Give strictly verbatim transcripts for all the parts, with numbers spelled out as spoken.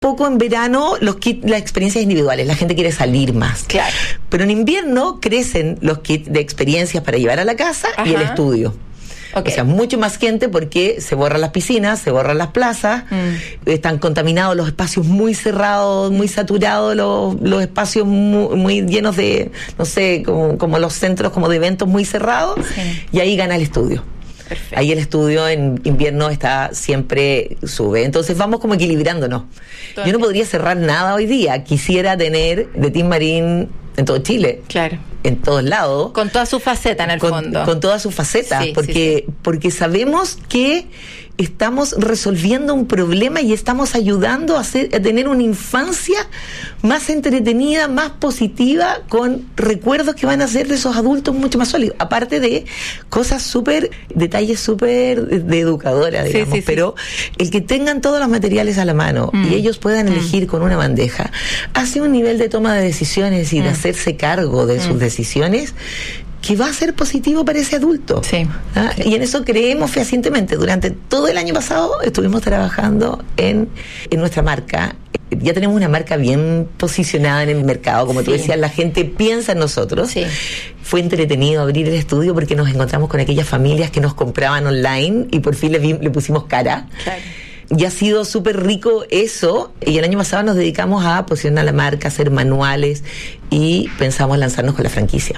Poco en verano los kits, las experiencias individuales, la gente quiere salir más. Claro. Pero en invierno crecen los kits de experiencias para llevar a la casa. Ajá. Y el estudio. Okay. O sea, mucho más gente porque se borran las piscinas, se borran las plazas, mm. están contaminados los espacios muy cerrados, muy saturados, los, los espacios muy, muy llenos de, no sé, como, como los centros como de eventos muy cerrados, sí. Y ahí gana el estudio. Perfecto. Ahí el estudio en invierno está siempre sube. Entonces vamos como equilibrándonos. Todo Yo no podría cerrar nada hoy día. Quisiera tener de Team Marín en todo Chile. Claro. En todos lados. Con toda su faceta en el con, fondo. Con todas sus facetas. Sí, porque, sí, sí. porque sabemos que estamos resolviendo un problema y estamos ayudando a, hacer, a tener una infancia más entretenida, más positiva, con recuerdos que van a ser de esos adultos mucho más sólidos. Aparte de cosas súper, detalles súper de, de educadora, digamos. Sí, sí, pero sí. El que tengan todos los materiales a la mano mm. y ellos puedan elegir mm. con una bandeja, hace un nivel de toma de decisiones y mm. de hacerse cargo de mm. sus decisiones que va a ser positivo para ese adulto. Sí, ¿Ah? sí. Y en eso creemos fehacientemente. Durante todo el año pasado estuvimos trabajando en, en nuestra marca. Ya tenemos una marca bien posicionada en el mercado. Como sí. tú decías, la gente piensa en nosotros. Sí. Fue entretenido abrir el estudio porque nos encontramos con aquellas familias que nos compraban online y por fin le, le pusimos cara. Claro. Y ha sido súper rico eso. Y el año pasado nos dedicamos a posicionar la marca, hacer manuales y pensamos lanzarnos con la franquicia.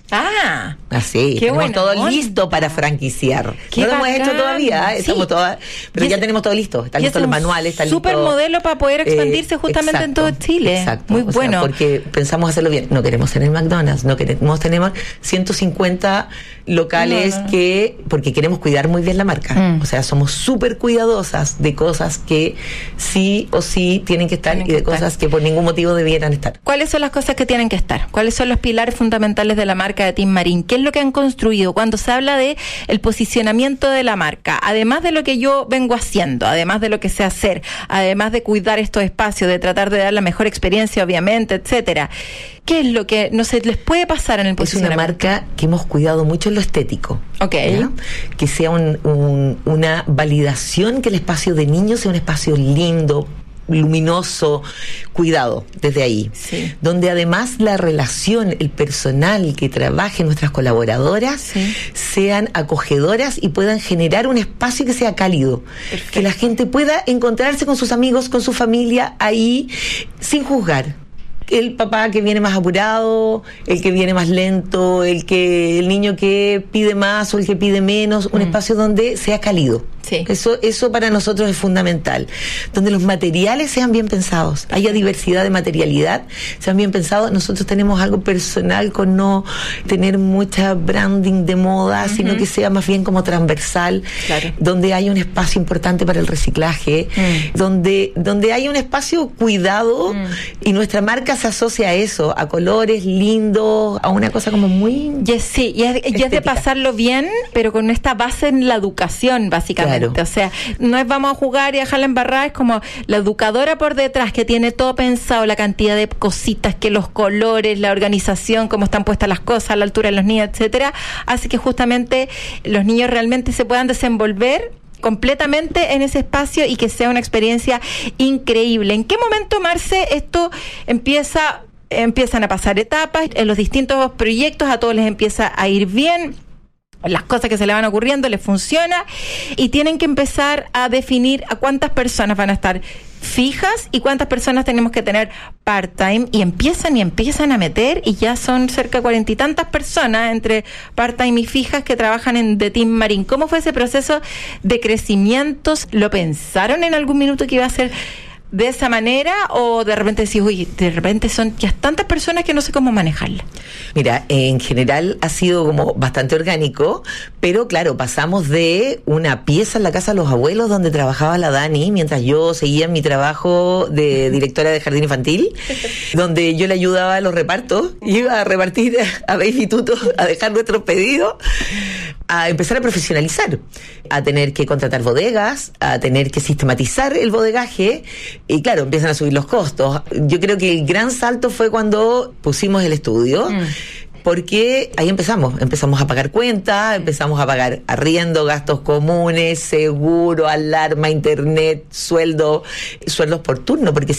Ah, así, qué tenemos todo onda. listo para franquiciar. No lo hemos hecho todavía, ¿eh? Sí. Estamos todas, pero ya es, tenemos todo listo. Están listos los manuales, está listo. Súper modelo para poder expandirse eh, justamente exacto, en todo Chile. Exacto. Muy o bueno. Sea, porque pensamos hacerlo bien. No queremos tener McDonald's, no queremos tener ciento cincuenta locales no, no. que, porque queremos cuidar muy bien la marca. Mm. O sea, somos súper cuidadosas de cosas que sí o sí tienen que estar tienen y de cosas estar. que por ningún motivo debieran estar. ¿Cuáles son las cosas que tienen que estar? ¿Cuáles son los pilares fundamentales de la marca de Team Marín? ¿Qué es lo que han construido cuando se habla de el posicionamiento de la marca? Además de lo que yo vengo haciendo, además de lo que sé hacer, además de cuidar estos espacios, de tratar de dar la mejor experiencia, obviamente, etcétera. ¿Qué es lo que no se les puede pasar en el posicionamiento? Es una marca que hemos cuidado mucho en lo estético. Ok. ¿Ya? Que sea un, un, una validación, que el espacio de niños sea un espacio lindo, luminoso, cuidado desde ahí, sí. donde además la relación, el personal que trabaje, nuestras colaboradoras, sí. sean acogedoras y puedan generar un espacio que sea cálido. Perfecto. Que la gente pueda encontrarse con sus amigos, con su familia ahí sin juzgar. El papá que viene más apurado, el que viene más lento, el que el niño que pide más o el que pide menos, un mm. espacio donde sea cálido. Sí. Eso, eso para nosotros es fundamental. Donde los materiales sean bien pensados, haya diversidad de materialidad, sean bien pensados. Nosotros tenemos algo personal con no tener mucha branding de moda, uh-huh. sino que sea más bien como transversal, claro. donde haya un espacio importante para el reciclaje, mm. donde, donde haya un espacio cuidado mm. y nuestra marca se asocia a eso, a colores lindos, a una cosa como muy... Yes, sí, y es, y es de pasarlo bien, pero con esta base en la educación, básicamente. Claro. O sea, no es vamos a jugar y dejarla embarrada, es como la educadora por detrás que tiene todo pensado, la cantidad de cositas, que los colores, la organización, cómo están puestas las cosas, la altura de los niños, etcétera, hace que justamente los niños realmente se puedan desenvolver completamente en ese espacio y que sea una experiencia increíble. ¿En qué momento, Marce, esto empieza, empiezan a pasar etapas en los distintos proyectos, a todos les empieza a ir bien? Las cosas que se le van ocurriendo les funciona y tienen que empezar a definir a cuántas personas van a estar fijas y cuántas personas tenemos que tener part-time, y empiezan y empiezan a meter y ya son cerca de cuarenta y tantas personas entre part-time y fijas que trabajan en The Team Marín. ¿Cómo fue ese proceso de crecimientos? ¿Lo pensaron en algún minuto que iba a ser de esa manera o de repente decís, uy, de repente son ya tantas personas que no sé cómo manejarla? Mira, en general ha sido como bastante orgánico, pero claro, pasamos de una pieza en la casa de los abuelos donde trabajaba la Dani mientras yo seguía mi trabajo de directora de jardín infantil, donde yo le ayudaba a los repartos, iba a repartir a Baby Tuto, a dejar nuestros pedidos, a empezar a profesionalizar, a tener que contratar bodegas, a tener que sistematizar el bodegaje. Y claro, empiezan a subir los costos. Yo creo que el gran salto fue cuando pusimos el estudio, mm. porque ahí empezamos, empezamos a pagar cuentas, empezamos a pagar arriendo, gastos comunes, seguro, alarma, internet, sueldo, sueldos por turno, porque